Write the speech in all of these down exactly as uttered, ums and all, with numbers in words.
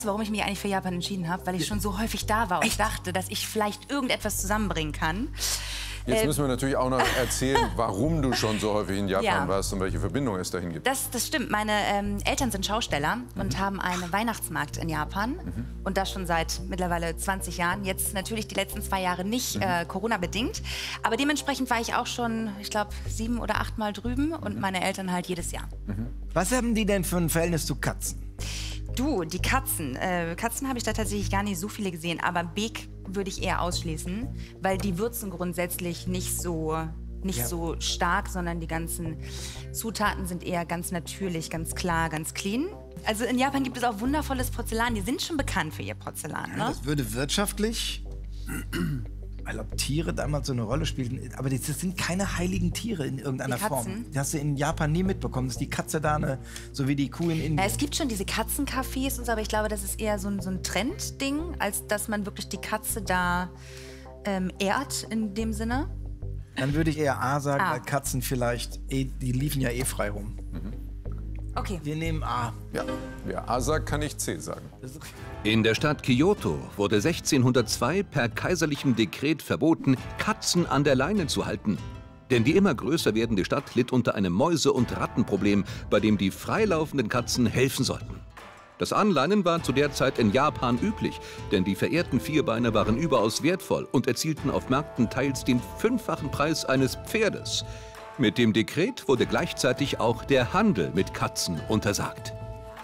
warum ich mich eigentlich für Japan entschieden habe, weil ich schon so häufig da war und ich dachte, dass ich vielleicht irgendetwas zusammenbringen kann. Jetzt äh, müssen wir natürlich auch noch erzählen, warum du schon so häufig in Japan ja. warst und welche Verbindung es dahin gibt. Das, das stimmt. Meine ähm, Eltern sind Schausteller mhm. und haben einen Weihnachtsmarkt in Japan. Mhm. Und das schon seit mittlerweile zwanzig Jahren. Jetzt natürlich die letzten zwei Jahre nicht mhm. äh, Corona-bedingt. Aber dementsprechend war ich auch schon, ich glaube, sieben oder acht Mal drüben und mhm. meine Eltern halt jedes Jahr. Mhm. Was haben die denn für ein Verhältnis zu Katzen? Du, die Katzen. Äh, Katzen habe ich da tatsächlich gar nicht so viele gesehen, aber Bek würde ich eher ausschließen, weil die würzen grundsätzlich nicht so, nicht ja. so stark, sondern die ganzen Zutaten sind eher ganz natürlich, ganz klar, ganz clean. Also in Japan gibt es auch wundervolles Porzellan. Die sind schon bekannt für ihr Porzellan. Ne? Ja, das würde wirtschaftlich, weil ob Tiere damals so eine Rolle spielten, aber das sind keine heiligen Tiere in irgendeiner Form. Das hast du in Japan nie mitbekommen, dass die Katze da eine, so wie die Kuh in Indien. Ja, es gibt schon diese Katzencafés und so, aber ich glaube, das ist eher so ein, so ein Trendding, als dass man wirklich die Katze da ähm, ehrt in dem Sinne. Dann würde ich eher A sagen, A. weil Katzen vielleicht, eh, die liefen ja eh frei rum. Mhm. Okay. Wir nehmen A. Ja, wer A sagt, kann ich C sagen. In der Stadt Kyoto wurde sechzehnhundertzwei per kaiserlichem Dekret verboten, Katzen an der Leine zu halten. Denn die immer größer werdende Stadt litt unter einem Mäuse- und Rattenproblem, bei dem die freilaufenden Katzen helfen sollten. Das Anleinen war zu der Zeit in Japan üblich, denn die verehrten Vierbeiner waren überaus wertvoll und erzielten auf Märkten teils den fünffachen Preis eines Pferdes. Mit dem Dekret wurde gleichzeitig auch der Handel mit Katzen untersagt.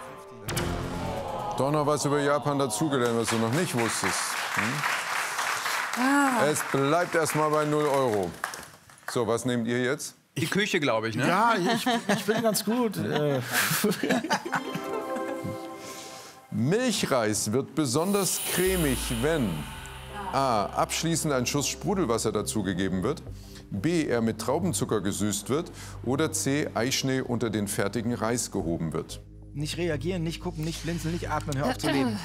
Doch noch was über Japan dazugelernt, was du noch nicht wusstest. Hm? Ah. Es bleibt erstmal bei null Euro. So, was nehmt ihr jetzt? Die Küche, glaube ich, ne? Ja, ich, ich bin ganz gut. Milchreis wird besonders cremig, wenn A. abschließend ein Schuss Sprudelwasser dazugegeben wird, B. er mit Traubenzucker gesüßt wird oder C. Eischnee unter den fertigen Reis gehoben wird. Nicht reagieren, nicht gucken, nicht blinzeln, nicht atmen, hör auf zu leben.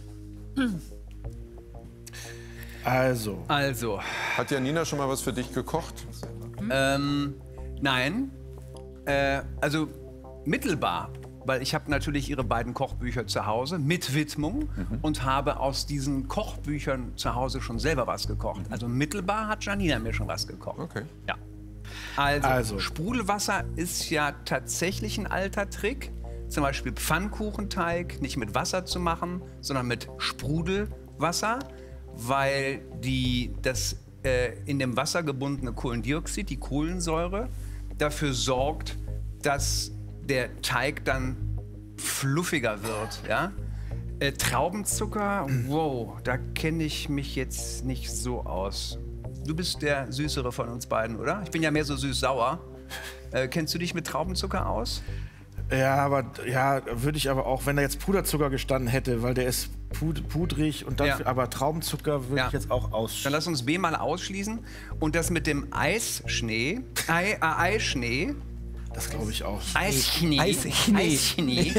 Also. Also. Hat Janina schon mal was für dich gekocht? Hm? Ähm, nein. Äh, also mittelbar. Weil ich habe natürlich ihre beiden Kochbücher zu Hause mit Widmung mhm. und habe aus diesen Kochbüchern zu Hause schon selber was gekocht. Also mittelbar hat Janina mir schon was gekocht. Okay. Ja. Also, also Sprudelwasser ist ja tatsächlich ein alter Trick. Zum Beispiel Pfannkuchenteig nicht mit Wasser zu machen, sondern mit Sprudelwasser, weil die, das äh, in dem Wasser gebundene Kohlendioxid, die Kohlensäure, dafür sorgt, dass der Teig dann fluffiger wird. Ja? Äh, Traubenzucker, wow, da kenne ich mich jetzt nicht so aus. Du bist der Süßere von uns beiden, oder? Ich bin ja mehr so süß-sauer. Äh, kennst du dich mit Traubenzucker aus? Ja, aber ja, würde ich aber auch, wenn da jetzt Puderzucker gestanden hätte, weil der ist pud pudrig und dafür, ja. aber Traubenzucker würde ja. ich jetzt auch ausschließen. Dann lass uns B mal ausschließen. Und das mit dem Eisschnee, Ei, äh, Eischnee, das glaube ich auch. Eischnee, Eischnee, Eischnee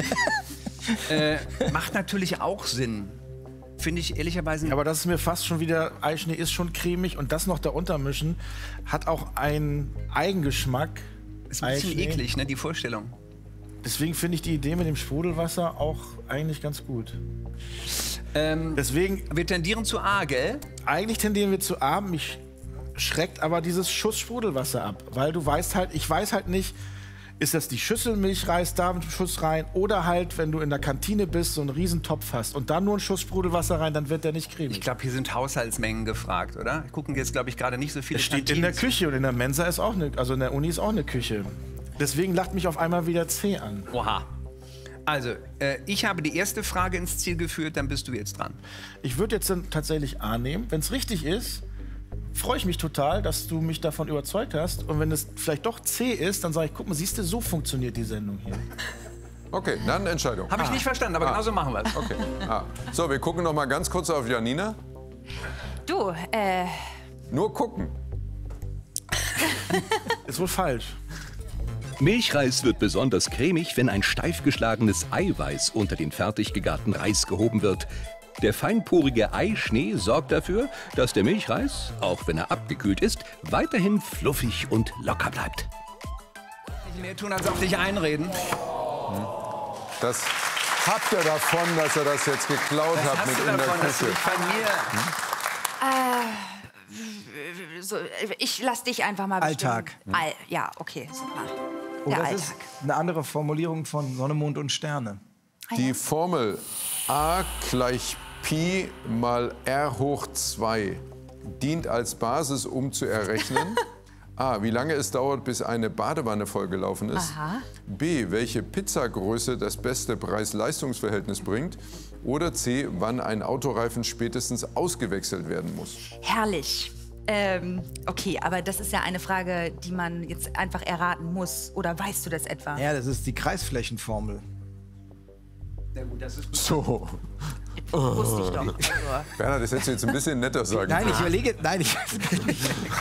äh, macht natürlich auch Sinn. Finde ich ehrlicherweise... Ja, aber das ist mir fast schon wieder, Eischnee ist schon cremig und das noch da untermischen, hat auch einen Eigengeschmack. Ist ein bisschen Eischnee. Eklig, ne, die Vorstellung. Deswegen finde ich die Idee mit dem Sprudelwasser auch eigentlich ganz gut. Ähm, Deswegen, wir tendieren zu A, gell? Eigentlich tendieren wir zu A. Mich schreckt aber dieses Schuss Sprudelwasser ab. Weil du weißt halt, ich weiß halt nicht, ist das die Schüssel Milchreis da mit einem Schuss rein? Oder halt, wenn du in der Kantine bist, so einen riesen Topf hast und dann nur einen Schuss Sprudelwasser rein, dann wird der nicht cremig. Ich glaube, hier sind Haushaltsmengen gefragt, oder? Gucken jetzt, glaube ich, gerade nicht so viele Es steht Kantinen in der Küche und in der Mensa ist auch eine, also in der Uni ist auch eine Küche. Deswegen lacht mich auf einmal wieder C an. Oha. Also, äh, ich habe die erste Frage ins Ziel geführt, dann bist du jetzt dran. Ich würde jetzt dann tatsächlich A nehmen. Wenn es richtig ist, freue ich mich total, dass du mich davon überzeugt hast. Und wenn es vielleicht doch C ist, dann sage ich, guck mal, siehst du, so funktioniert die Sendung hier. Okay, dann Entscheidung. Habe ich ah. nicht verstanden, aber ah. genau so machen wir es. Okay. Ah. So, wir gucken noch mal ganz kurz auf Janina. Du, äh... Nur gucken. Ist wohl falsch. Milchreis wird besonders cremig, wenn ein steif geschlagenes Eiweiß unter den fertig gegarten Reis gehoben wird. Der feinporige Eischnee sorgt dafür, dass der Milchreis, auch wenn er abgekühlt ist, weiterhin fluffig und locker bleibt. Nicht mehr tun, als auf dich einreden. Das, habt ihr davon, dass ihr das jetzt geklaut Was habt hast mit du in der davon, dass du Küche? dich von mir... Äh, so, ich lass dich einfach mal bestimmen. Alltag. All, ja, okay, super. Oh, Der das Alltag. ist eine andere Formulierung von Sonne, Mond und Sterne. Die Formel a gleich Pi mal r hoch zwei dient als Basis, um zu errechnen a. Wie lange es dauert, bis eine Badewanne vollgelaufen ist. Aha. B. Welche Pizzagröße das beste Preis-Leistungs-Verhältnis bringt. Oder C. Wann ein Autoreifen spätestens ausgewechselt werden muss. Herrlich. Ähm, okay, aber das ist ja eine Frage, die man jetzt einfach erraten muss. Oder weißt du das etwa? Ja, das ist die Kreisflächenformel. Na gut, das ist So. Wusste ich doch. Also, Bernhard, das hättest du jetzt ein bisschen netter sagen Nein, können. ich überlege. Nein, ich. Entschuldigung.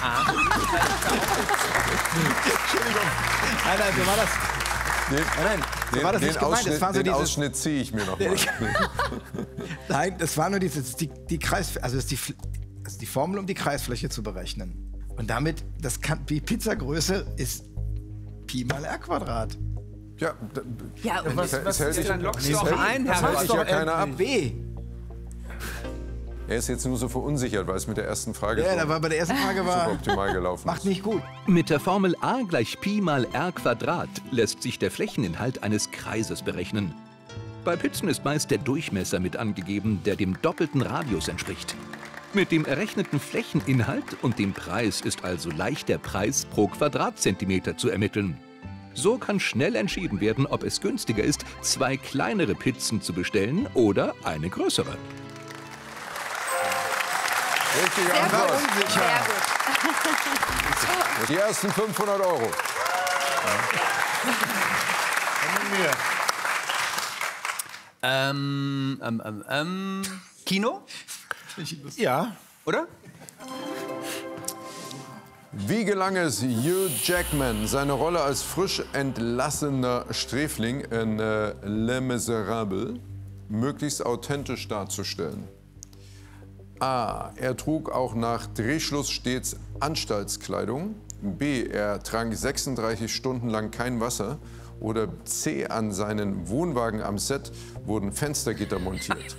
Nein, nein, so war das. Den, Nein, nein, so den, war das den nicht gemeint. Ausschnitt, Das war so den dieses. Ausschnitt ziehe ich mir noch mal. Nein, das war nur dieses, die, die Kreis, also das ist die, Fl- das ist die Formel, um die Kreisfläche zu berechnen. Und damit, das kann, die Pizzagröße ist Pi mal R Quadrat. Ja, d- ja, und was, was hält ist sich, dann lockst das du auch hält, ein, das Herr hält Weiß. sich ja keiner ab. B. Er ist jetzt nur so verunsichert, weil es mit der ersten Frage Ja, so da war bei der ersten Frage super war, optimal gelaufen macht ist. nicht gut. Mit der Formel a gleich Pi mal r Quadrat lässt sich der Flächeninhalt eines Kreises berechnen. Bei Pizzen ist meist der Durchmesser mit angegeben, der dem doppelten Radius entspricht. Mit dem errechneten Flächeninhalt und dem Preis ist also leicht der Preis pro Quadratzentimeter zu ermitteln. So kann schnell entschieden werden, ob es günstiger ist, zwei kleinere Pizzen zu bestellen oder eine größere. Richtige sehr gut. Antwort. Sehr gut. Die ersten fünfhundert Euro. Ähm, ähm, ähm, ähm, Kino, Ja. oder? Wie gelang es Hugh Jackman, seine Rolle als frisch entlassener Sträfling in äh, Les Miserables möglichst authentisch darzustellen? A. Er trug auch nach Drehschluss stets Anstaltskleidung. B. Er trank sechsunddreißig Stunden lang kein Wasser. Oder C. An seinen Wohnwagen am Set wurden Fenstergitter montiert.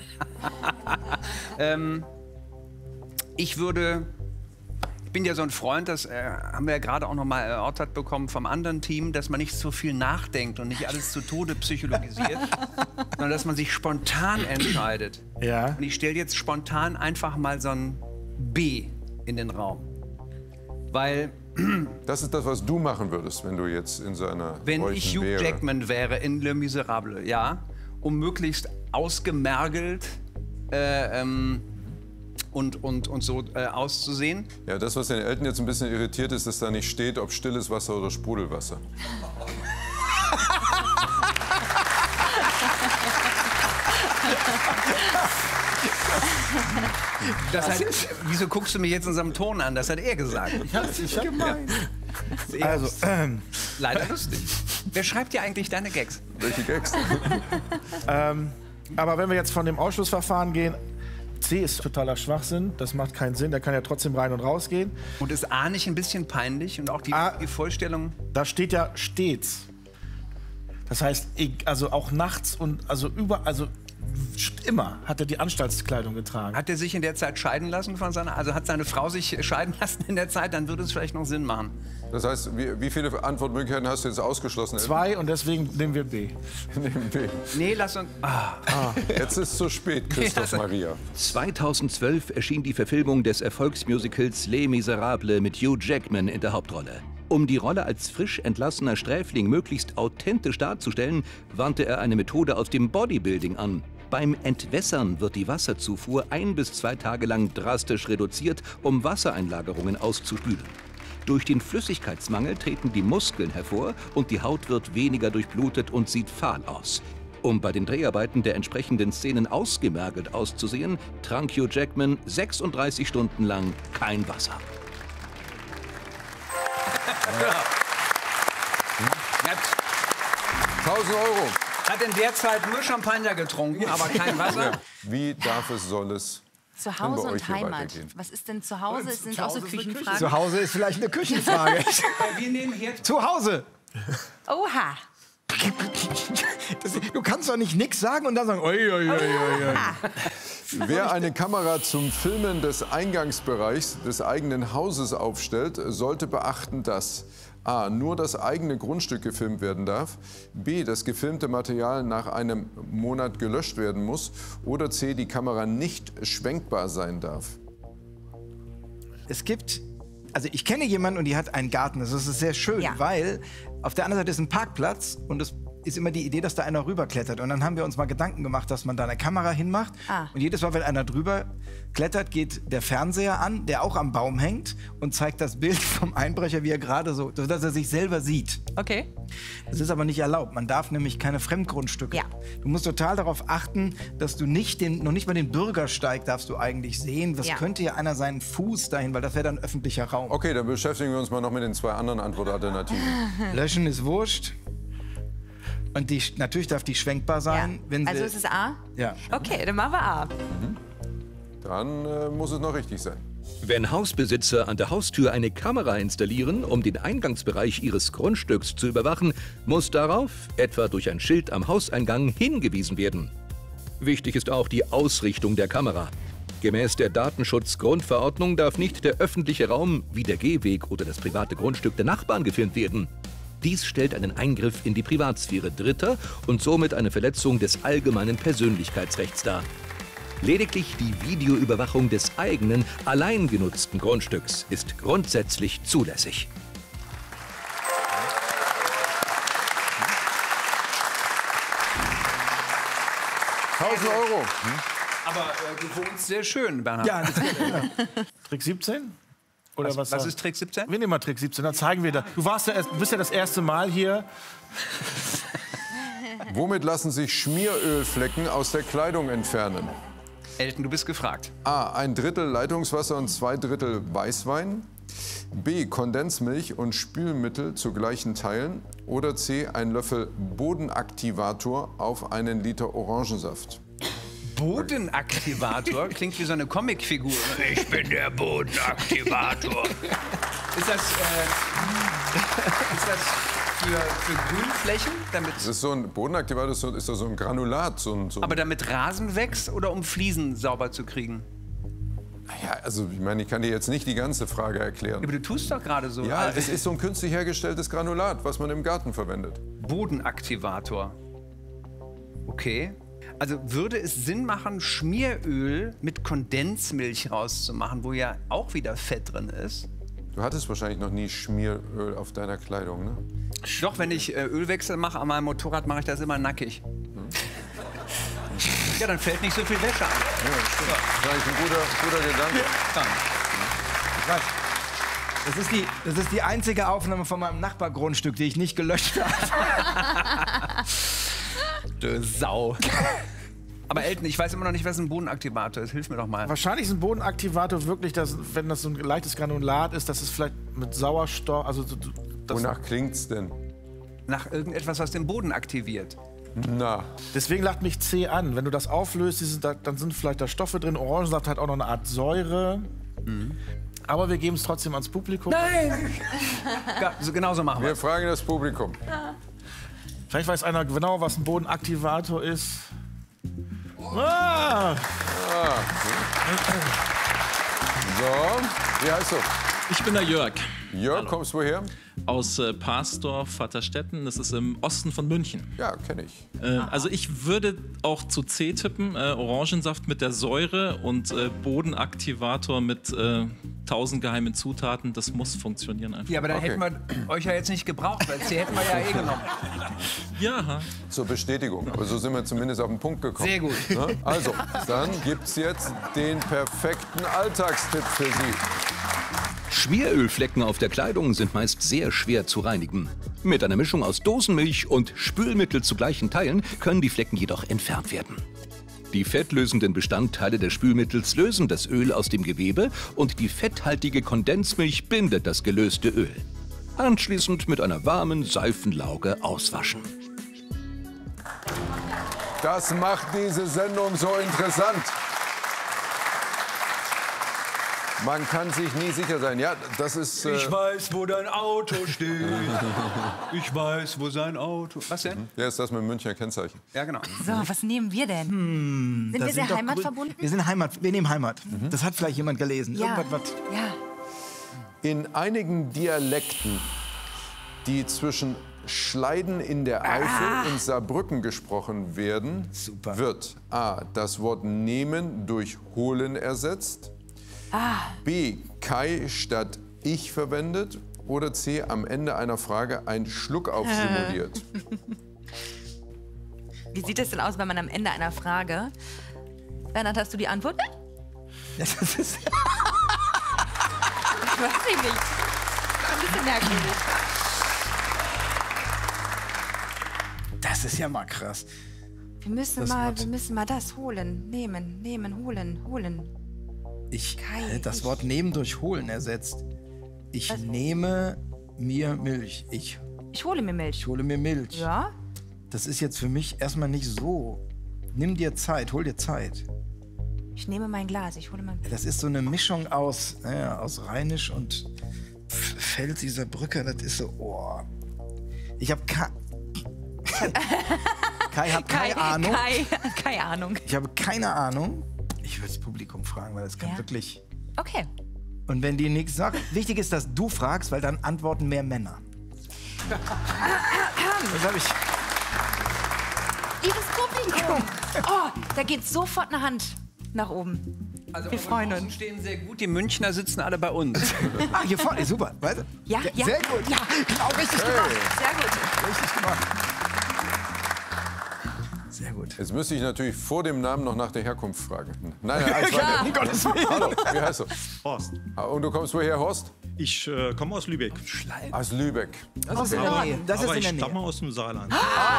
ähm, ich würde, ich bin ja so ein Freund, das äh, haben wir ja gerade auch noch mal erörtert bekommen vom anderen Team, dass man nicht so viel nachdenkt und nicht alles zu Tode psychologisiert, sondern dass man sich spontan entscheidet. Ja. Und ich stelle jetzt spontan einfach mal so ein B in den Raum. Weil, Das ist das, was du machen würdest, wenn du jetzt in seiner wenn Rollen ich Hugh wäre. Jackman wäre in Les Miserables, ja, um möglichst ausgemergelt äh, ähm, und, und, und so äh, auszusehen. Ja, das, was den Eltern jetzt ein bisschen irritiert ist, dass da nicht steht, ob stilles Wasser oder Sprudelwasser. Das hat, wieso guckst du mich jetzt in so einem Ton an? Das hat er gesagt. Das ist gemein. Ja. Also, ähm, Leider lustig. Wer schreibt dir eigentlich deine Gags? Welche Gags? ähm, aber wenn wir jetzt von dem Ausschlussverfahren gehen, C ist totaler Schwachsinn. Das macht keinen Sinn. Der kann ja trotzdem rein und rausgehen. Und ist A nicht ein bisschen peinlich? Und auch die, A- die Vorstellung... Da steht ja stets. Das heißt, ich- also auch nachts und also über, also immer hat er die Anstaltskleidung getragen. Hat er sich in der Zeit scheiden lassen von seiner... Also hat seine Frau sich scheiden lassen in der Zeit? Dann würde es vielleicht noch Sinn machen. Das heißt, wie, wie viele Antwortmöglichkeiten hast du jetzt ausgeschlossen? Zwei und deswegen nehmen wir B. Nehmen B. Nee, lass uns... Ah. Jetzt ist es zu spät, Christoph Ja. Maria. zweitausendzwölf erschien die Verfilmung des Erfolgsmusicals Les Miserables mit Hugh Jackman in der Hauptrolle. Um die Rolle als frisch entlassener Sträfling möglichst authentisch darzustellen, wandte er eine Methode aus dem Bodybuilding an. Beim Entwässern wird die Wasserzufuhr ein bis zwei Tage lang drastisch reduziert, um Wassereinlagerungen auszuspülen. Durch den Flüssigkeitsmangel treten die Muskeln hervor und die Haut wird weniger durchblutet und sieht fahl aus. Um bei den Dreharbeiten der entsprechenden Szenen ausgemergelt auszusehen, trank Hugh Jackman sechsunddreißig Stunden lang kein Wasser. Er hat, tausend Euro. hat in der Zeit nur Champagner getrunken, aber kein Wasser. Wie darf es, soll es Zu Kann bei Hause euch und hier Heimat. weitergehen? Was ist denn zu Hause? Sind Zu auch so Hause ist eine Küchenfragen? Zu Hause ist vielleicht eine Küchenfrage. Wir nehmen hier... Zu Hause. Oha. Das, du kannst doch nicht nix sagen und dann sagen, oi, oi, oi, oi. Wer eine Kamera zum Filmen des Eingangsbereichs des eigenen Hauses aufstellt, sollte beachten, dass a. nur das eigene Grundstück gefilmt werden darf, b. das gefilmte Material nach einem Monat gelöscht werden muss oder c. die Kamera nicht schwenkbar sein darf. Es gibt, also ich kenne jemanden und die hat einen Garten, das ist sehr schön, Ja. weil auf der anderen Seite ist ein Parkplatz und es ist immer die Idee, dass da einer rüberklettert. Und dann haben wir uns mal Gedanken gemacht, dass man da eine Kamera hinmacht. Ah. Und jedes Mal, wenn einer drüber klettert, geht der Fernseher an, der auch am Baum hängt und zeigt das Bild vom Einbrecher, wie er gerade so, dass er sich selber sieht. Okay. Das ist aber nicht erlaubt. Man darf nämlich keine Fremdgrundstücke. Ja. Du musst total darauf achten, dass du nicht den, noch nicht mal den Bürgersteig darfst du eigentlich sehen. Was Ja. könnte ja einer seinen Fuß dahin, weil das wäre dann öffentlicher Raum. Okay, dann beschäftigen wir uns mal noch mit den zwei anderen Antwortalternativen. Löschen ist wurscht. Und die, natürlich darf die schwenkbar Ja. sein. Wenn Also sie, ist es A? ja. Okay, dann machen wir A. Dann äh, muss es noch richtig sein. Wenn Hausbesitzer an der Haustür eine Kamera installieren, um den Eingangsbereich ihres Grundstücks zu überwachen, muss darauf, etwa durch ein Schild am Hauseingang, hingewiesen werden. Wichtig ist auch die Ausrichtung der Kamera. Gemäß der Datenschutzgrundverordnung darf nicht der öffentliche Raum wie der Gehweg oder das private Grundstück der Nachbarn gefilmt werden. Dies stellt einen Eingriff in die Privatsphäre Dritter und somit eine Verletzung des allgemeinen Persönlichkeitsrechts dar. Lediglich die Videoüberwachung des eigenen, allein genutzten Grundstücks ist grundsätzlich zulässig. tausend Euro. Aber äh, du wohnst sehr schön, Bernhard. Ja, das Trick siebzehn? Oder was, was, was war- ist Trick siebzehn? Wir nehmen mal Trick siebzehn, dann zeigen wir das. Du warst ja erst, bist ja das erste Mal hier. Womit lassen sich Schmierölflecken aus der Kleidung entfernen? Elton, du bist gefragt. A. Ein Drittel Leitungswasser und zwei Drittel Weißwein. B. Kondensmilch und Spülmittel zu gleichen Teilen. Oder C. Ein Löffel Bodenaktivator auf einen Liter Orangensaft. Bodenaktivator klingt wie so eine Comicfigur. Ich bin der Bodenaktivator. Ist das, äh, ist das für, für Grünflächen? Damit, Das ist so ein Bodenaktivator, ist, so, ist doch so ein Granulat. So ein, so ein, aber damit Rasen wächst oder um Fliesen sauber zu kriegen? ja, also ich meine, ich kann dir jetzt nicht die ganze Frage erklären. Aber du tust doch gerade so. Ja, Also, es ist so ein künstlich hergestelltes Granulat, was man im Garten verwendet. Bodenaktivator. Okay. Also würde es Sinn machen, Schmieröl mit Kondensmilch rauszumachen, wo ja auch wieder Fett drin ist? Du hattest wahrscheinlich noch nie Schmieröl auf deiner Kleidung, ne? Doch, wenn ich äh, Ölwechsel mache an meinem Motorrad, mache ich das immer nackig. Ja, dann fällt nicht so viel Wäsche an. Ja, stimmt. Das ist eigentlich ein guter, guter Gedanke. Das ist, die, das ist die einzige Aufnahme von meinem Nachbargrundstück, die ich nicht gelöscht habe. Du Sau. Aber Elton, ich weiß immer noch nicht, was ein Bodenaktivator ist. Hilf mir doch mal. Wahrscheinlich ist ein Bodenaktivator wirklich, dass, wenn das so ein leichtes Granulat ist, dass es vielleicht mit Sauerstoff, also so- das, Wonach klingt's denn? Nach irgendetwas, was den Boden aktiviert. Na, deswegen lacht mich C an. Wenn du das auflöst, diese, da, dann sind vielleicht da Stoffe drin. Orangensaft hat auch noch eine Art Säure. Aber wir geben es trotzdem ans Publikum. Nein! Ja, so, genau so machen wir. wir fragen das Publikum. Vielleicht weiß einer genau, was ein Bodenaktivator ist. Ah, So, wie heißt du? Ich bin der Jörg Jörg, kommst du woher? aus äh, Parsdorf, Vaterstetten. Das ist im Osten von München. Ja, kenne ich. Äh, also ich würde auch zu C tippen. Äh, Orangensaft mit der Säure und äh, Bodenaktivator mit äh, tausend geheimen Zutaten. Das muss funktionieren einfach. Ja, aber dann Okay. hätten wir euch ja jetzt nicht gebraucht, weil C hätten wir ja eh genommen. Ja, Zur Bestätigung. Aber so sind wir zumindest auf den Punkt gekommen. Sehr gut. Ne? Also, dann gibt's jetzt den perfekten Alltagstipp für Sie. Schmierölflecken auf der Kleidung sind meist sehr schwer zu reinigen. Mit einer Mischung aus Dosenmilch und Spülmittel zu gleichen Teilen können die Flecken jedoch entfernt werden. Die fettlösenden Bestandteile des Spülmittels lösen das Öl aus dem Gewebe und die fetthaltige Kondensmilch bindet das gelöste Öl. Anschließend mit einer warmen Seifenlauge auswaschen. Das macht diese Sendung so interessant. Man kann sich nie sicher sein. Ja, das ist... Äh Ich weiß, wo dein Auto steht. Ich weiß, wo sein Auto... Was denn? Ja, ist das mit dem Münchner Kennzeichen. Ja, genau. So, was nehmen wir denn? Hm, sind wir sehr doch heimatverbunden? grün- Wir sind Heimat. Wir nehmen Heimat. Das hat vielleicht jemand gelesen. Ja. Irgendwas, was. Ja. In einigen Dialekten, die zwischen Schleiden in der Eifel und Saarbrücken gesprochen werden, Super. wird a. das Wort nehmen durch holen ersetzt, b. Kai statt ich verwendet oder c. am Ende einer Frage ein Schluckauf simuliert. Wie sieht es denn aus, wenn man am Ende einer Frage... Bernhard, hast du die Antwort? Das ist, Weiß ich nicht. Ein bisschen merkwürdig. das ist ja mal krass. Wir müssen, Das mal, Wort. wir müssen mal das holen. Nehmen, nehmen, holen, holen. Ich Kai, äh, das ich- Wort nehmen durch holen ersetzt. Ich nehme mir Milch. Ich, Ich hole mir Milch. ich hole mir Milch. Ja? Das ist jetzt für mich erstmal nicht so. Nimm dir Zeit, hol dir Zeit. Ich nehme mein Glas. Ich hole mein... Das ist so eine Mischung aus, naja, aus Rheinisch und F- Pfälz, dieser Brücke. Das ist so, oh. Ich habe keine... Kai hat keine Ahnung. Kai, keine Ahnung. Ich habe keine Ahnung. Ich würde das Publikum fragen, weil das kann Ja. wirklich... Okay. Und wenn die nichts sagt, wichtig ist, dass du fragst, weil dann antworten mehr Männer. Das habe ich... Liebes Publikum. Oh, da geht sofort eine Hand nach oben. Also Wir freuen uns. stehen sehr gut. Die Münchner sitzen alle bei uns. Ah, hier vorne, super. Weißt du? Ja, ja. Sehr gut. Ja, genau, richtig gemacht. Sehr gut. Richtig gemacht. Sehr gut. Jetzt müsste ich natürlich vor dem Namen noch nach der Herkunft fragen. Nein, nein, alles weiter. Um Gottes Willen. Hallo, wie heißt du? Horst. Ah, und du kommst woher, Horst? Ich äh, komme aus Lübeck. Aus Lübeck. Aus der Nähe. Das ist aber in ich der Nähe. stamme aus dem Saarland.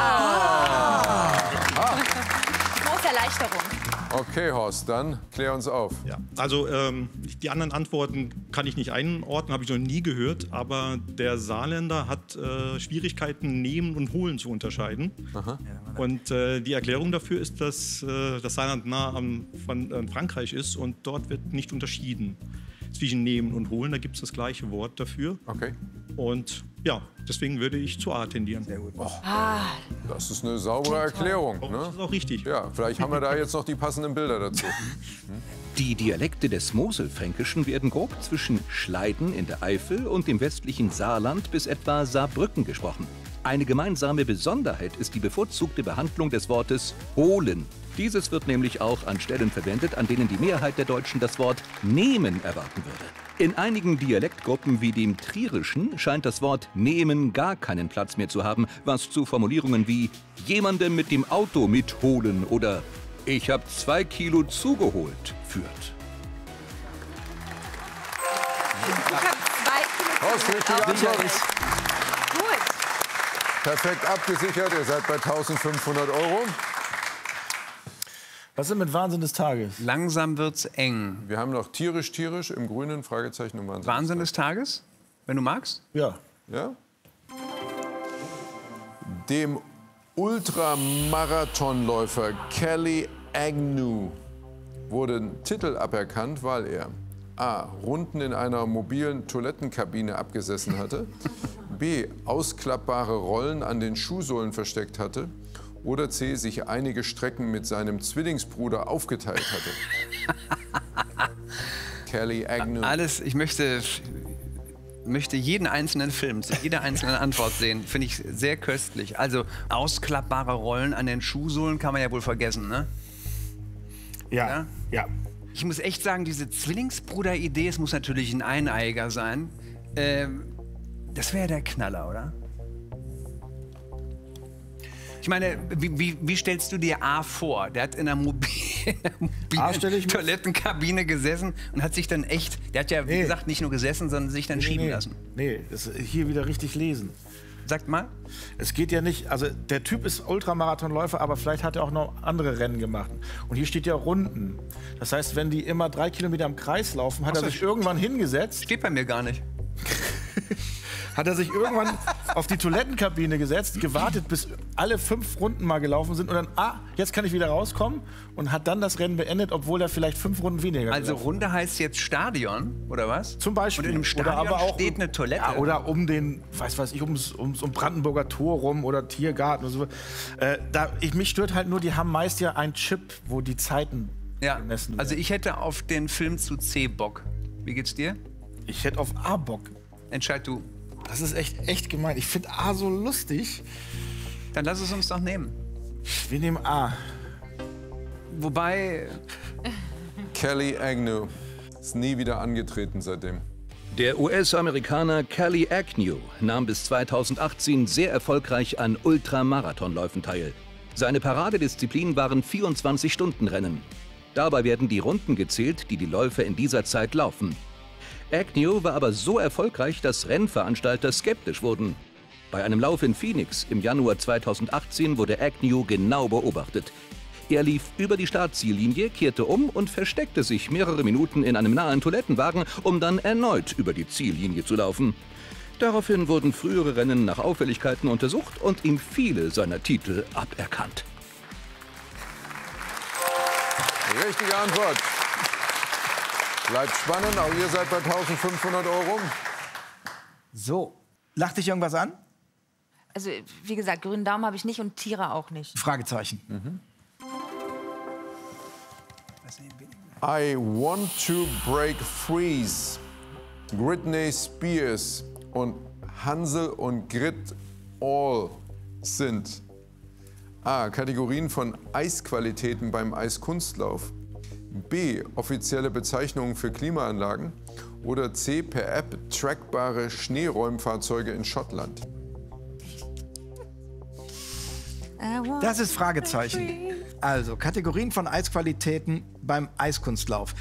Große Erleichterung. Okay, Horst, dann klär uns auf. Ja. Also ähm, die anderen Antworten kann ich nicht einordnen, habe ich noch nie gehört. Aber der Saarländer hat äh, Schwierigkeiten, nehmen und holen zu unterscheiden. Und äh, die Erklärung dafür ist, dass äh, das Saarland nah am, von äh, Frankreich ist und dort wird nicht unterschieden zwischen nehmen und holen. Da gibt es das gleiche Wort dafür. Okay. Und ja, deswegen würde ich zu A tendieren. Sehr gut. Das ist eine saubere Erklärung. Das Ne? ist auch richtig. Ja, vielleicht haben wir da jetzt noch die passenden Bilder dazu. Die Dialekte des Moselfränkischen werden grob zwischen Schleiden in der Eifel und dem westlichen Saarland bis etwa Saarbrücken gesprochen. Eine gemeinsame Besonderheit ist die bevorzugte Behandlung des Wortes holen. Dieses wird nämlich auch an Stellen verwendet, an denen die Mehrheit der Deutschen das Wort nehmen erwarten würde. In einigen Dialektgruppen wie dem Trierischen scheint das Wort nehmen gar keinen Platz mehr zu haben, was zu Formulierungen wie jemandem mit dem Auto mitholen oder ich habe zwei Kilo zugeholt führt. Ich habe zwei Horst, Kilo richtige Antwort. Gut. Perfekt abgesichert. Ihr seid bei eintausendfünfhundert Euro. Was ist mit Wahnsinn des Tages? Langsam wird's eng. Wir haben noch tierisch, tierisch im Grünen, Fragezeichen und Wahnsinn. Wahnsinn des Tages, wenn du magst. Ja. Ja? Dem Ultramarathonläufer Kelly Agnew wurden Titel aberkannt, weil er a. Runden in einer mobilen Toilettenkabine abgesessen hatte, b. ausklappbare Rollen an den Schuhsohlen versteckt hatte oder c. sich einige Strecken mit seinem Zwillingsbruder aufgeteilt hatte. Kelly Agnew. Alles, ich möchte, möchte jeden einzelnen Film, jede einzelne Antwort sehen. Finde ich sehr köstlich. Also ausklappbare Rollen an den Schuhsohlen kann man ja wohl vergessen, ne? Ja. Ja? Ja. Ich muss echt sagen, diese Zwillingsbruder-Idee, es muss natürlich ein Eineiger sein. Ähm, das wäre der Knaller, oder? Ich meine, wie, wie, wie stellst du dir A vor? Der hat in einer mobilen, A stell ich mir- Toilettenkabine gesessen und hat sich dann echt, der hat ja, wie Nee. gesagt, nicht nur gesessen, sondern sich dann schieben nee, lassen. Nee, das ist hier wieder richtig lesen. Sagt mal. Es geht ja nicht, also der Typ ist Ultramarathonläufer, aber vielleicht hat er auch noch andere Rennen gemacht. Und hier steht ja Runden. Das heißt, wenn die immer drei Kilometer im Kreis laufen, hat Ach so, er sich irgendwann hingesetzt. Steht bei mir gar nicht. hat er sich irgendwann auf die Toilettenkabine gesetzt, gewartet, bis alle fünf Runden mal gelaufen sind und dann, ah, jetzt kann ich wieder rauskommen und hat dann das Rennen beendet, obwohl er vielleicht fünf Runden weniger Also gelaufen Runde heißt jetzt Stadion, oder was? Zum Beispiel. Und in einem Stadion oder aber auch, steht eine Toilette. Ja, oder um den, weiß weiß ich, ums, ums um Brandenburger Tor rum oder Tiergarten oder so. Äh, da, ich, mich stört halt nur, die haben meist ja einen Chip, wo die Zeiten Ja, gemessen werden. also ich hätte auf den Film zu C Bock. Wie geht's dir? Ich hätte auf A Bock. Entscheid du. Das ist echt, echt gemein. Ich finde A so lustig. Dann lass es uns doch nehmen. Wir nehmen A. Wobei... Kelly Agnew ist nie wieder angetreten seitdem. Der U S-Amerikaner Kelly Agnew nahm bis zweitausendachtzehn sehr erfolgreich an Ultramarathonläufen teil. Seine Paradedisziplin waren vierundzwanzig-Stunden-Rennen. Dabei werden die Runden gezählt, die die Läufer in dieser Zeit laufen. Agnew war aber so erfolgreich, dass Rennveranstalter skeptisch wurden. Bei einem Lauf in Phoenix im Januar zweitausendachtzehn wurde Agnew genau beobachtet. Er lief über die Startziellinie, kehrte um und versteckte sich mehrere Minuten in einem nahen Toilettenwagen, um dann erneut über die Ziellinie zu laufen. Daraufhin wurden frühere Rennen nach Auffälligkeiten untersucht und ihm viele seiner Titel aberkannt. Richtige Antwort. Bleibt spannend, auch ihr seid bei eintausendfünfhundert Euro. So, lacht dich irgendwas an? Also, wie gesagt, grünen Daumen habe ich nicht und Tiere auch nicht. Fragezeichen. Mhm. I Want to Break Freeze, Britney Spears und Hansel und Grit All sind A. Kategorien von Eisqualitäten beim Eiskunstlauf, B. Offizielle Bezeichnungen für Klimaanlagen oder C. Per App trackbare Schneeräumfahrzeuge in Schottland. Das ist Fragezeichen. Also, Kategorien von Eisqualitäten beim Eiskunstlauf.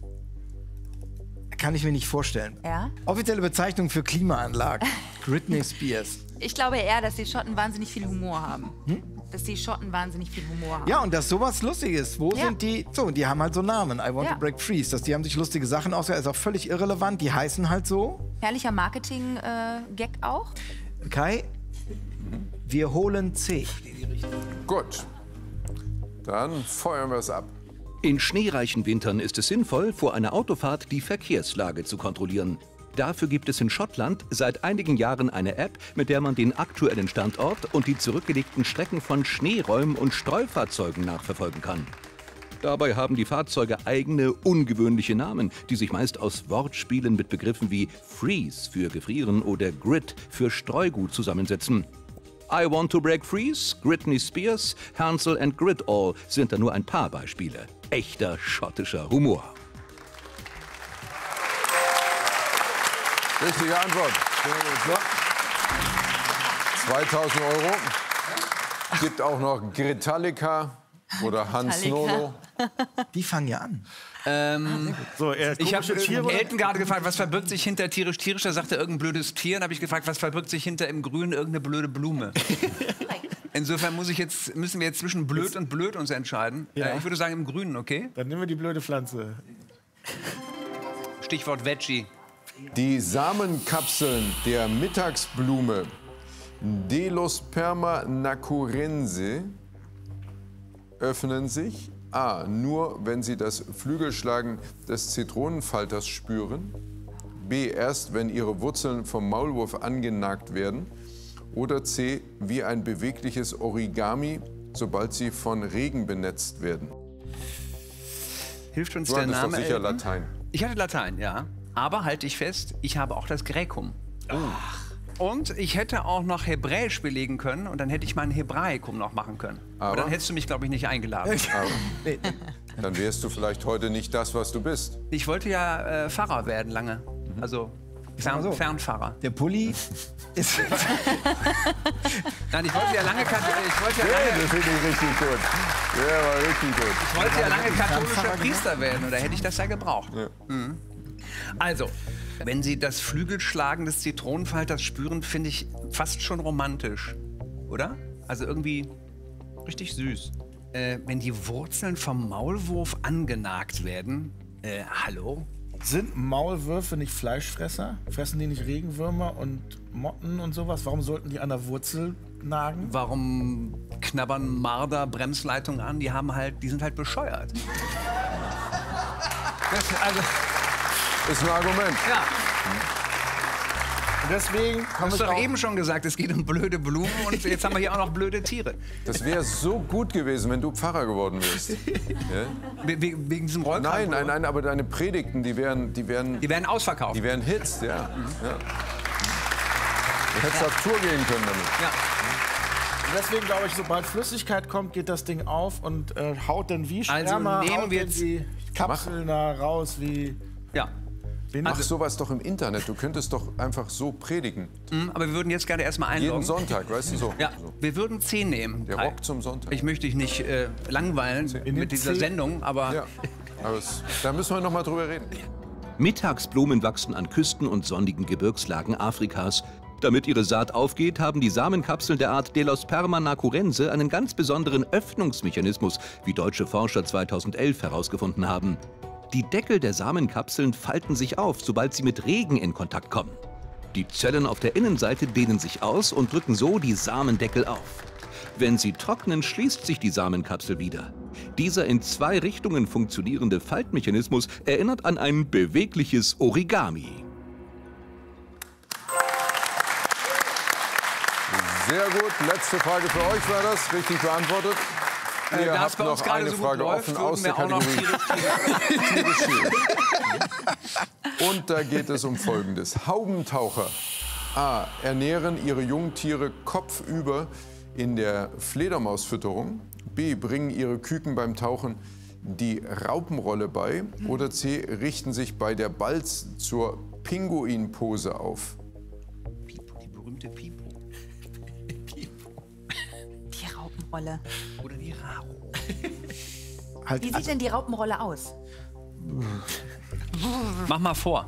Kann ich mir nicht vorstellen. Ja? Offizielle Bezeichnung für Klimaanlagen. Britney Spears. Ich glaube eher, dass die Schotten wahnsinnig viel Humor haben. Hm? Dass die Schotten wahnsinnig viel Humor haben. Ja, und dass sowas lustig ist. Wo Ja. sind die? So, die haben halt so Namen. I Want Ja. to Break Freeze. Dass die haben sich lustige Sachen ausgedacht. Ist auch völlig irrelevant. Die heißen halt so. Herrlicher Marketing-Gag auch. Kai, wir holen C. Gut, dann feuern wir es ab. In schneereichen Wintern ist es sinnvoll, vor einer Autofahrt die Verkehrslage zu kontrollieren. Dafür gibt es in Schottland seit einigen Jahren eine App, mit der man den aktuellen Standort und die zurückgelegten Strecken von Schneeräumen und Streufahrzeugen nachverfolgen kann. Dabei haben die Fahrzeuge eigene, ungewöhnliche Namen, die sich meist aus Wortspielen mit Begriffen wie Freeze für Gefrieren oder Grit für Streugut zusammensetzen. I Want to Break Freeze, Britney Spears, Hansel and Grit All sind da nur ein paar Beispiele. Echter schottischer Humor. Richtige Antwort. zweitausend Euro. Gibt auch noch Gritalica oder Hans Gritalica. Nolo. Die fangen ja an. Ähm, So, er ich habe Tiere. Elton gerade gefragt, was verbirgt sich hinter tierisch tierisch? Da sagte er irgendein blödes Tier. Dann habe ich gefragt, was verbirgt sich hinter im Grün irgendeine blöde Blume. Insofern muss ich jetzt, müssen wir jetzt zwischen blöd und blöd uns entscheiden. Ja. Äh, ich würde sagen im Grünen, okay? Dann nehmen wir die blöde Pflanze. Stichwort Veggie. Die Samenkapseln der Mittagsblume Delosperma nacurense öffnen sich A. nur, wenn sie das Flügelschlagen des Zitronenfalters spüren, B. erst, wenn ihre Wurzeln vom Maulwurf angenagt werden oder C. wie ein bewegliches Origami, sobald sie von Regen benetzt werden. Hilft uns Du der hattest doch Name? sicher Elton? Latein. Ich hatte Latein, ja. Aber halte ich fest, ich habe auch das Graecum. Und ich hätte auch noch Hebräisch belegen können und dann hätte ich mein Hebraicum noch machen können. Aber, Aber? dann hättest du mich, glaube ich, nicht eingeladen. Aber dann wärst du vielleicht heute nicht das, was du bist. Ich wollte ja äh, Pfarrer werden lange. Also Fern, so. Fernpfarrer. Der Pulli ist. Nein, ich wollte ja lange, Kat- ich wollte ja Ja, lange, das finde ich richtig gut. Ja, war richtig gut. ich wollte ja lange katholischer Priester werden. Oder hätte ich das ja gebraucht. Ja. Mhm. Also, wenn Sie das Flügelschlagen des Zitronenfalters spüren, finde ich fast schon romantisch. Oder? Also irgendwie richtig süß. Äh, wenn die Wurzeln vom Maulwurf angenagt werden, äh, hallo? Sind Maulwürfe nicht Fleischfresser? Fressen die nicht Regenwürmer und Motten und sowas? Warum sollten die an der Wurzel nagen? Warum knabbern Marder Bremsleitungen an? Die haben halt, die sind halt bescheuert. Das, also, Ist ein Argument. ja. Und deswegen Du haben hast wir doch auch eben schon gesagt, es geht um blöde Blumen und jetzt haben wir hier auch noch blöde Tiere. Das wäre so gut gewesen, wenn du Pfarrer geworden wärst. Ja? We we wegen diesem Rollkragen? Nein, nein, nein, aber deine Predigten, die wären, die wären, Die werden ausverkauft. die wären Hits, ja. ja. Du hättest auf Tour gehen können damit. Ja. deswegen glaube ich, sobald Flüssigkeit kommt, geht das Ding auf und äh, haut dann wie Also Sperma, nehmen haut wir dann jetzt- die Kapseln da raus wie... ja. Mach sowas doch im Internet. Du könntest doch einfach so predigen. Mhm, aber wir würden jetzt gerne erstmal Jeden einloggen. Sonntag, weißt du so. Ja, so. wir würden zehn nehmen. Der Rock zum Sonntag. Ich möchte dich nicht äh, langweilen mit dieser zehn. Sendung, aber Ja, aber es, da müssen wir noch mal drüber reden. Mittagsblumen wachsen an Küsten und sonnigen Gebirgslagen Afrikas. Damit ihre Saat aufgeht, haben die Samenkapseln der Art Delosperma nacurense einen ganz besonderen Öffnungsmechanismus, wie deutsche Forscher zweitausendelf herausgefunden haben. Die Deckel der Samenkapseln falten sich auf, sobald sie mit Regen in Kontakt kommen. Die Zellen auf der Innenseite dehnen sich aus und drücken so die Samendeckel auf. Wenn sie trocknen, schließt sich die Samenkapsel wieder. Dieser in zwei Richtungen funktionierende Faltmechanismus erinnert an ein bewegliches Origami. Sehr gut. Letzte Frage für euch war das. Richtig beantwortet. äh, Ihr da es habt bei uns noch gerade eine so gut Frage läuft, offen würden aus der wir auch noch Kategorie Tiere- Tiere Schiel. Und da geht es um Folgendes. Haubentaucher A. ernähren ihre Jungtiere kopfüber in der Fledermausfütterung. B. bringen ihre Küken beim Tauchen die Raupenrolle bei. Oder C. richten sich bei der Balz zur Pinguinpose auf. Pipo, die berühmte Pipo. Die Raupenrolle. Oder die Raro. Halt, Wie sieht denn die Raupenrolle aus? Mach mal vor.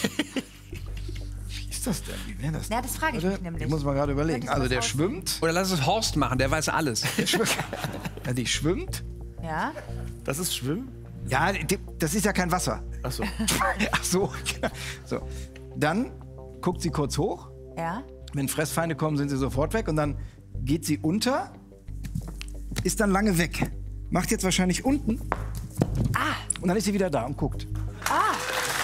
wie ist das denn? Wie wäre das? Ja, das frage ich mich Warte, nämlich. ich muss mal gerade überlegen. Könntest du Also was der aussehen? schwimmt. Oder lass es Horst machen, der weiß alles. Ja, die schwimmt. Ja? Das ist Schwimmen? Ja, die, das ist ja kein Wasser. Ach so. Ach so, genau. So. Dann guckt sie kurz hoch. Ja? Wenn Fressfeinde kommen, sind sie sofort weg. Und dann geht sie unter, ist dann lange weg. Macht jetzt wahrscheinlich unten. Ah, Und dann ist sie wieder da und guckt. ah.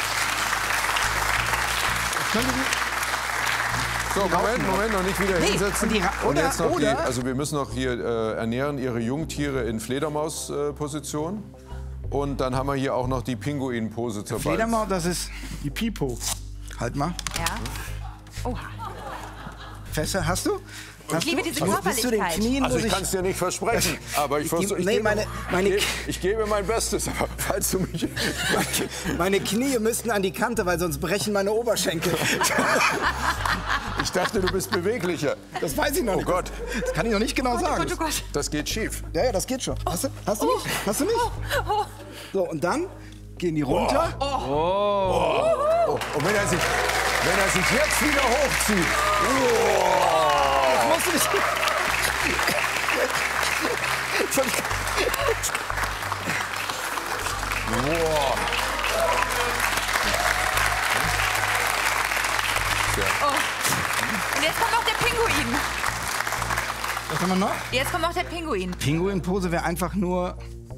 Das könnte sie- So, Moment, Moment, noch nicht wieder Nee, hinsetzen. und die Ra- oder- jetzt noch die, oder- also wir müssen noch hier äh, ernähren ihre Jungtiere in Fledermaus-Position. Und dann haben wir hier auch noch die Pinguin-Pose zur Balz. Fledermaus, das ist. Die Pipo. Halt mal. Ja. Oha. Feste, hast du? Hast liebe du? diese Muss bis zu den Körperlichkeit. Knien Also muss ich kann es dir nicht versprechen, aber ich, versuch, ich, Nee, gebe, meine- meine- ich, gebe, ich gebe mein Bestes. Aber falls du mich... Meine Knie müssten an die Kante, weil sonst brechen meine Oberschenkel. Ich dachte, du bist beweglicher. Das weiß ich noch Oh nicht. Gott, Das kann ich noch nicht genau sagen. Gott, oh Gott. das geht schief. Ja, ja, das geht schon. Hast du, hast du nicht? Hast du nicht? So, und dann gehen die runter. Oh, und wenn er sich, wenn er sich jetzt wieder hochzieht... Jetzt musst du dich... Wow. Und jetzt kommt noch der Pinguin. Was haben wir noch? Jetzt kommt noch der Pinguin. Pinguinpose wäre einfach nur...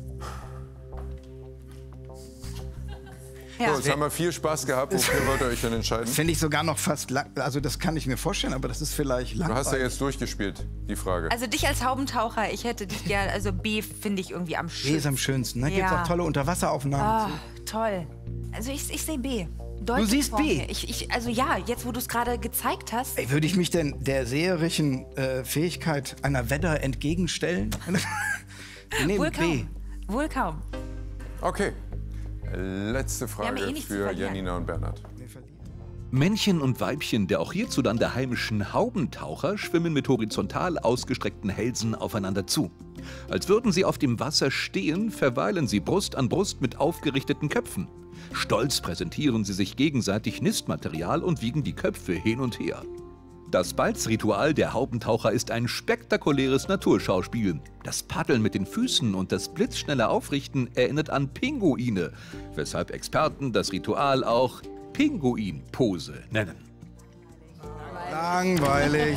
Ja. So, jetzt haben wir viel Spaß gehabt. Wofür wollt ihr euch denn entscheiden? Finde ich sogar noch fast lang... Also das kann ich mir vorstellen, aber das ist vielleicht Du hast ja langweilig. jetzt durchgespielt, die Frage. Also dich als Haubentaucher, ich hätte dich gerne, also B finde ich irgendwie am B ist schönsten. am schönsten. Da gibt es Ja. auch tolle Unterwasseraufnahmen. Ah, zu. toll. Also ich, ich sehe B. Deutlich siehst vor B? mir. Ich, ich, also ja, jetzt wo du es gerade gezeigt hast. Ey, würde ich mich denn der seherischen äh, Fähigkeit einer Wedder entgegenstellen? Wir nehmen Wohl B. kaum. Wohl kaum. Okay. Letzte haben Frage ja eh nichts zu für verlieren. Janina und Bernhard. Männchen und Weibchen der auch hierzulande heimischen Haubentaucher schwimmen mit horizontal ausgestreckten Hälsen aufeinander zu. Als würden sie auf dem Wasser stehen, verweilen sie Brust an Brust mit aufgerichteten Köpfen. Stolz präsentieren sie sich gegenseitig Nistmaterial und wiegen die Köpfe hin und her. Das Balzritual der Haubentaucher ist ein spektakuläres Naturschauspiel. Das Paddeln mit den Füßen und das blitzschnelle Aufrichten erinnert an Pinguine, weshalb Experten das Ritual auch Pinguin-Pose nennen. Langweilig.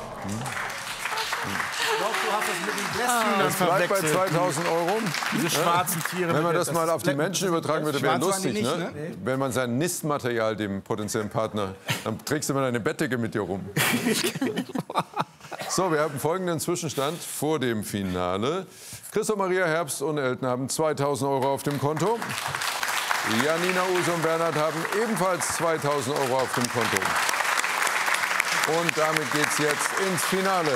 Ich glaube, du hast das mit den Bläschen Das bleibt bei zweitausend Euro. Diese schwarzen Tiere. Wenn man mit das der- mal auf die Menschen übertragen würde, wäre Schwarz waren die lustig, nicht, ne? ne? Wenn man sein Nistmaterial dem potenziellen Partner, dann trägst du mal eine Bettdecke mit dir rum. So, wir haben folgenden Zwischenstand vor dem Finale. Christoph Maria Herbst und Elton haben zweitausend Euro auf dem Konto. Janina, Use und Bernhard haben ebenfalls zweitausend Euro auf dem Konto. Und damit geht's jetzt ins Finale.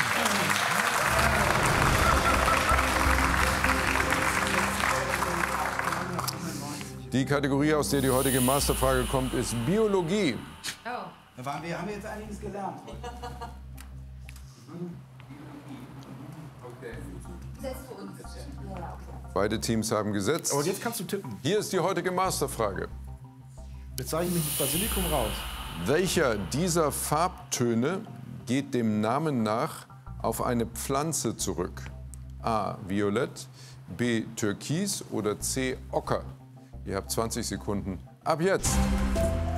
Die Kategorie, aus der die heutige Masterfrage kommt, ist Biologie. Da waren wir, haben wir jetzt einiges gelernt. Beide Teams haben gesetzt. Und jetzt kannst du tippen. Hier ist die heutige Masterfrage. Jetzt sage ich mich mit Basilikum raus. Welcher dieser Farbtöne geht dem Namen nach auf eine Pflanze zurück? A. Violett, B. Türkis oder C. Ocker? Ihr habt zwanzig Sekunden ab jetzt.